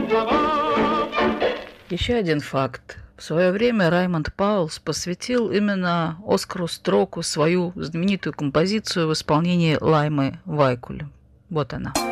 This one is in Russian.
Еще один факт. В свое время Раймонд Паулс посвятил именно Оскару Строку свою знаменитую композицию в исполнении Лаймы Вайкуль. Вот она.